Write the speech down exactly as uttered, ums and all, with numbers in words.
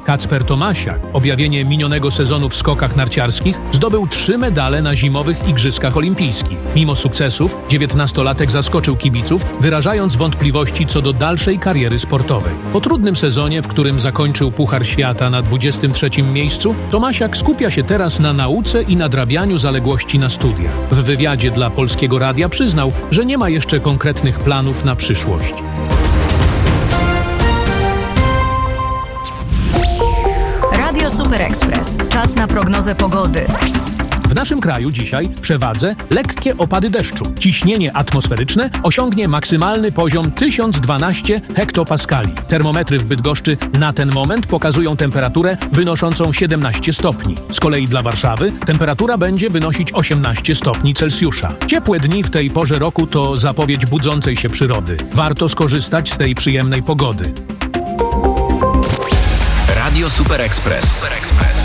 Kacper Tomasiak, objawienie minionego sezonu w skokach narciarskich, zdobył trzy medale na zimowych Igrzyskach Olimpijskich. Mimo sukcesów, dziewiętnastolatek zaskoczył kibiców, wyrażając wątpliwości co do dalszej kariery sportowej. Po trudnym sezonie, w którym zakończył Puchar Świata na dwudziestym trzecim miejscu, Tomasiak skupia się teraz na nauce i nadrabianiu zaległości na studiach. W wywiadzie dla Polskiego Radia przyznał, że nie ma jeszcze konkretnych planów na przyszłość. Radio Super Express. Czas na prognozę pogody. W naszym kraju dzisiaj przewadze lekkie opady deszczu. Ciśnienie atmosferyczne osiągnie maksymalny poziom tysiąc dwanaście hektopaskali. Termometry w Bydgoszczy na ten moment pokazują temperaturę wynoszącą siedemnaście stopni. Z kolei dla Warszawy temperatura będzie wynosić osiemnaście stopni Celsjusza. Ciepłe dni w tej porze roku to zapowiedź budzącej się przyrody. Warto skorzystać z tej przyjemnej pogody. Radio Super Express.